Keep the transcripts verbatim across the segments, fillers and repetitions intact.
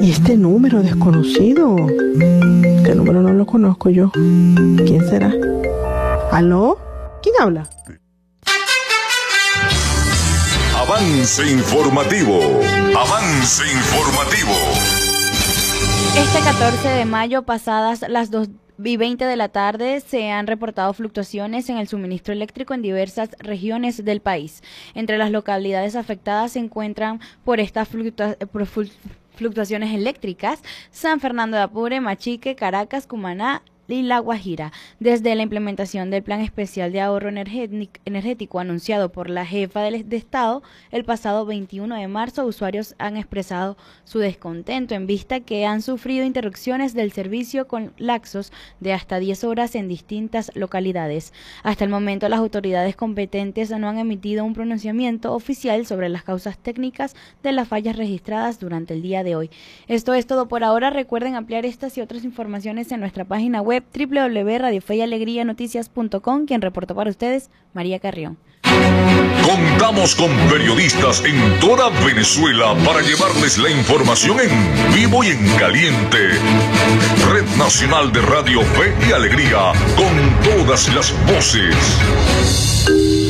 ¿Y este número desconocido? Este número no lo conozco yo. ¿Quién será? ¿Aló? ¿Quién habla? Avance informativo. Avance informativo. Este catorce de mayo, pasadas las dos y veinte de la tarde, se han reportado fluctuaciones en el suministro eléctrico en diversas regiones del país. Entre las localidades afectadas se encuentran por estas fluctua por fluctuaciones eléctricas San Fernando de Apure, Machique, Caracas, Cumaná y La Guajira. Desde la implementación del Plan Especial de Ahorro Energético anunciado por la jefa del de Estado el pasado veintiuno de marzo, usuarios han expresado su descontento en vista que han sufrido interrupciones del servicio con lapsos de hasta diez horas en distintas localidades. Hasta el momento, las autoridades competentes no han emitido un pronunciamiento oficial sobre las causas técnicas de las fallas registradas durante el día de hoy. Esto es todo por ahora. Recuerden ampliar estas y otras informaciones en nuestra página web doble u doble u doble u punto radio fe y alegría noticias punto com. Quien reportó para ustedes, María Carrión. Contamos con periodistas en toda Venezuela para llevarles la información en vivo y en caliente. Red Nacional de Radio Fe y Alegría, con todas las voces.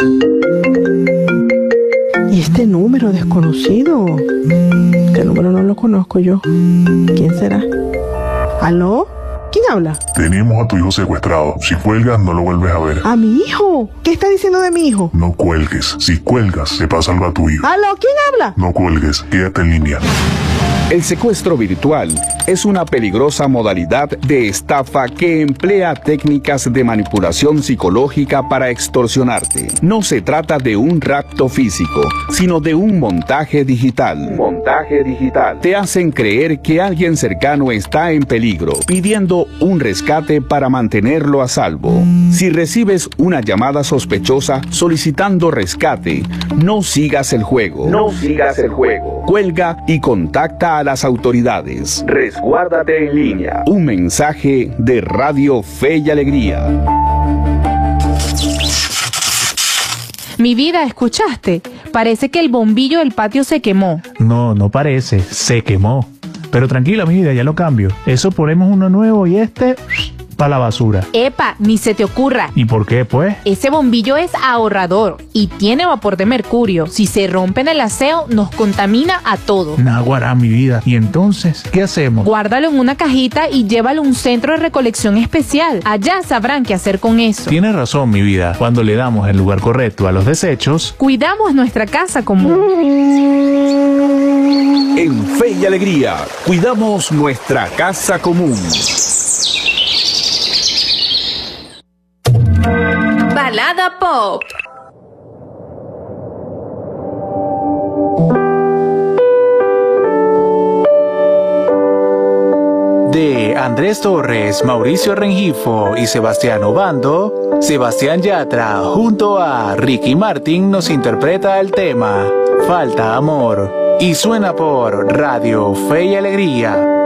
¿Y este número desconocido? Este número no lo conozco yo. ¿Quién será? ¿Aló? ¿Quién habla? Tenemos a tu hijo secuestrado. Si cuelgas, no lo vuelves a ver. ¿A mi hijo? ¿Qué está diciendo de mi hijo? No cuelgues. Si cuelgas, se pasa algo a tu hijo. ¿Aló? ¿Quién habla? No cuelgues. Quédate en línea. El secuestro virtual es una peligrosa modalidad de estafa que emplea técnicas de manipulación psicológica para extorsionarte. No se trata de un rapto físico, sino de un montaje digital. Montaje digital. Te hacen creer que alguien cercano está en peligro, pidiendo un rescate para mantenerlo a salvo. Si recibes una llamada sospechosa solicitando rescate, no sigas el juego. No sigas el juego. Cuelga y contacta a las autoridades. Resguárdate en línea. Un mensaje de Radio Fe y Alegría. Mi vida, ¿escuchaste? Parece que el bombillo del patio se quemó. No, no parece, se quemó. Pero tranquila, mi vida, ya lo cambio. Eso ponemos uno nuevo y este para la basura. Epa, ni se te ocurra. ¿Y por qué, pues? Ese bombillo es ahorrador y tiene vapor de mercurio. Si se rompe en el aseo, nos contamina a todos. Naguará, mi vida. ¿Y entonces qué hacemos? Guárdalo en una cajita y llévalo a un centro de recolección especial. Allá sabrán qué hacer con eso. Tienes razón, mi vida. Cuando le damos el lugar correcto a los desechos, cuidamos nuestra casa común. En Fe y Alegría, cuidamos nuestra casa común. Balada Pop. De Andrés Torres, Mauricio Rengifo y Sebastián Obando, Sebastián Yatra junto a Ricky Martin nos interpreta el tema Falta Amor y suena por Radio Fe y Alegría.